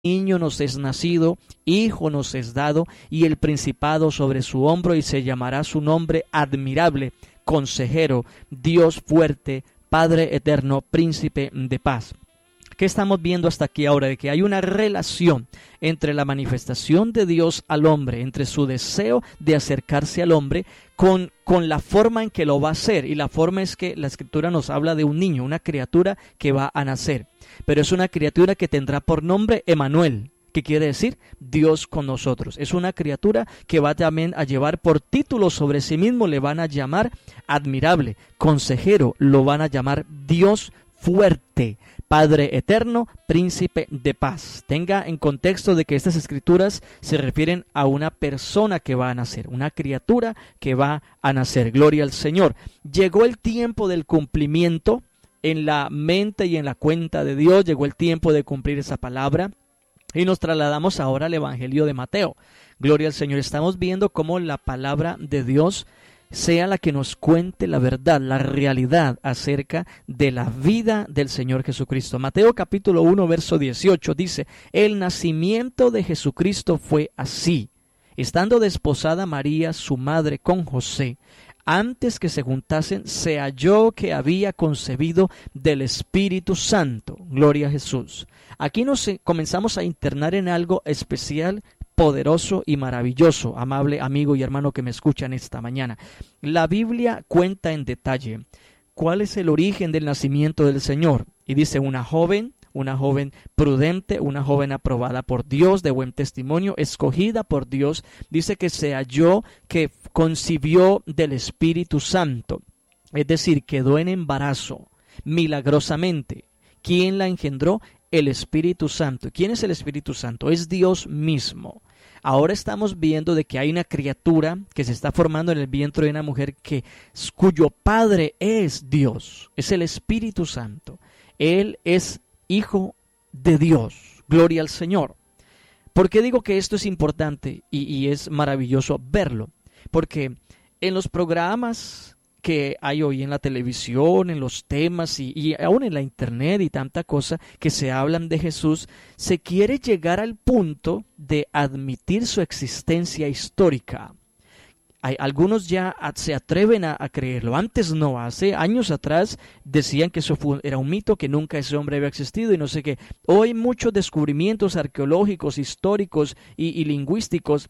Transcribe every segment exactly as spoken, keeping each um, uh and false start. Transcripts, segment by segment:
niño nos es nacido, hijo nos es dado, y el principado sobre su hombro, y se llamará su nombre admirable, consejero, Dios fuerte, Padre eterno, príncipe de paz. ¿Qué estamos viendo hasta aquí ahora? De que hay una relación entre la manifestación de Dios al hombre, entre su deseo de acercarse al hombre, con, con la forma en que lo va a hacer. Y la forma es que la Escritura nos habla de un niño, una criatura que va a nacer. Pero es una criatura que tendrá por nombre Emanuel, que quiere decir Dios con nosotros. Es una criatura que va también a llevar por título sobre sí mismo, le van a llamar admirable, consejero, lo van a llamar Dios fuerte, Padre eterno, príncipe de paz. Tenga en contexto de que estas escrituras se refieren a una persona que va a nacer, una criatura que va a nacer. Gloria al Señor. Llegó el tiempo del cumplimiento en la mente y en la cuenta de Dios. Llegó el tiempo de cumplir esa palabra. Y nos trasladamos ahora al Evangelio de Mateo. Gloria al Señor. Estamos viendo cómo la palabra de Dios sea la que nos cuente la verdad, la realidad acerca de la vida del Señor Jesucristo. Mateo capítulo uno, verso dieciocho dice: el nacimiento de Jesucristo fue así. Estando desposada María, su madre, con José, antes que se juntasen, se halló que había concebido del Espíritu Santo. Gloria a Jesús. Aquí nos comenzamos a internar en algo especial, poderoso y maravilloso, amable amigo y hermano que me escuchan esta mañana. La Biblia cuenta en detalle cuál es el origen del nacimiento del Señor. Y dice: una joven, una joven prudente, una joven aprobada por Dios, de buen testimonio, escogida por Dios. Dice que se halló que concibió del Espíritu Santo. Es decir, quedó en embarazo milagrosamente. ¿Quién la engendró? El Espíritu Santo. ¿Quién es el Espíritu Santo? Es Dios mismo. Ahora estamos viendo de que hay una criatura que se está formando en el vientre de una mujer que, cuyo padre es Dios, es el Espíritu Santo. Él es hijo de Dios. Gloria al Señor. ¿Por qué digo que esto es importante y, y es maravilloso verlo? Porque en los programas que hay hoy en la televisión, en los temas y, y aún en la internet y tanta cosa que se hablan de Jesús, se quiere llegar al punto de admitir su existencia histórica. Hay, algunos ya se atreven a, a creerlo. Antes no, hace años atrás decían que eso fue, era un mito, que nunca ese hombre había existido y no sé qué. Hoy muchos descubrimientos arqueológicos, históricos y, y lingüísticos,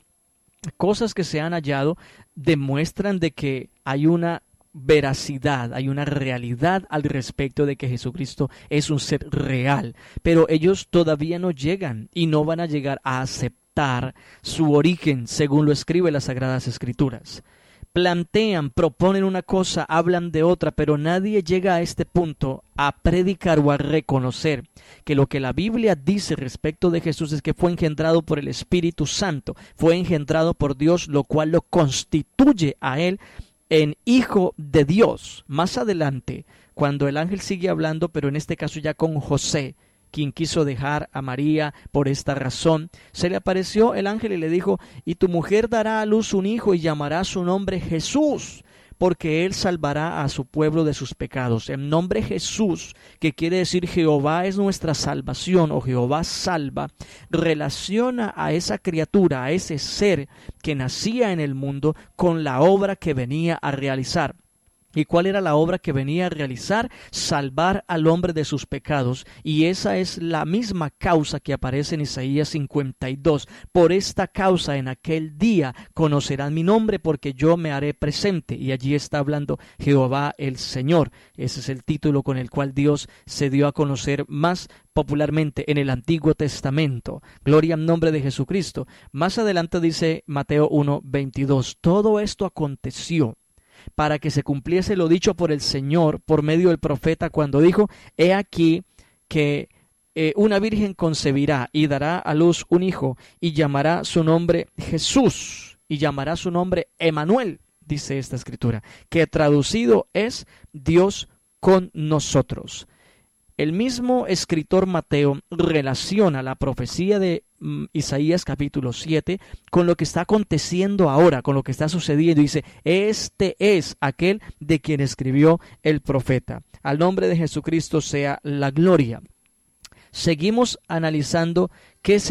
cosas que se han hallado, demuestran de que hay una veracidad, hay una realidad al respecto de que Jesucristo es un ser real, pero ellos todavía no llegan y no van a llegar a aceptar su origen según lo escribe las Sagradas Escrituras. Plantean, proponen una cosa, hablan de otra, pero nadie llega a este punto a predicar o a reconocer que lo que la Biblia dice respecto de Jesús es que fue engendrado por el Espíritu Santo, fue engendrado por Dios, lo cual lo constituye a él en hijo de Dios. Más adelante, cuando el ángel sigue hablando, pero en este caso ya con José, quien quiso dejar a María por esta razón, se le apareció el ángel y le dijo: y tu mujer dará a luz un hijo y llamará su nombre Jesús, porque él salvará a su pueblo de sus pecados. El nombre Jesús, que quiere decir Jehová es nuestra salvación o Jehová salva, relaciona a esa criatura, a ese ser que nacía en el mundo, con la obra que venía a realizar. ¿Y cuál era la obra que venía a realizar? Salvar al hombre de sus pecados. Y esa es la misma causa que aparece en Isaías cincuenta y dos. Por esta causa en aquel día conocerán mi nombre, porque yo me haré presente. Y allí está hablando Jehová el Señor. Ese es el título con el cual Dios se dio a conocer más popularmente en el Antiguo Testamento. Gloria al nombre de Jesucristo. Más adelante dice Mateo uno veintidós. Todo esto aconteció para que se cumpliese lo dicho por el Señor por medio del profeta, cuando dijo: he aquí que eh, una virgen concebirá y dará a luz un hijo y llamará su nombre Jesús y llamará su nombre Emanuel, dice esta escritura, que traducido es Dios con nosotros. El mismo escritor Mateo relaciona la profecía de mm, Isaías capítulo siete con lo que está aconteciendo ahora, con lo que está sucediendo. Dice: este es aquel de quien escribió el profeta. Al nombre de Jesucristo sea la gloria. seguimos analizando qué